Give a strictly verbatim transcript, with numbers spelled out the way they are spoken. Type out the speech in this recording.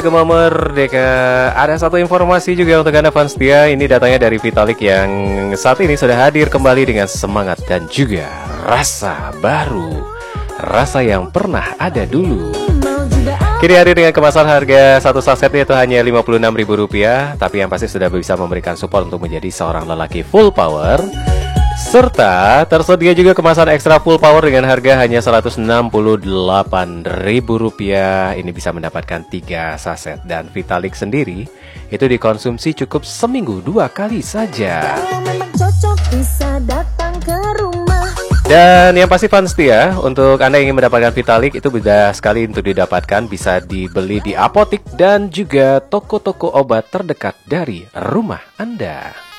Gema Merdeka, ada satu informasi juga untuk Anda fans setia. Ini datanya dari Vitalik yang saat ini sudah hadir kembali dengan semangat dan juga rasa baru, rasa yang pernah ada dulu. Kini hadir dengan kemasan harga satu sasetnya itu hanya lima puluh enam ribu rupiah. Tapi yang pasti sudah bisa memberikan support untuk menjadi seorang lelaki full power. Serta tersedia juga kemasan ekstra full power dengan harga hanya seratus enam puluh delapan ribu rupiah. Ini bisa mendapatkan tiga saset. Dan Vitalik sendiri itu dikonsumsi cukup seminggu dua kali saja. Dan yang pasti fans setia, untuk Anda yang ingin mendapatkan Vitalik itu mudah sekali untuk didapatkan. Bisa dibeli di apotik dan juga toko-toko obat terdekat dari rumah Anda.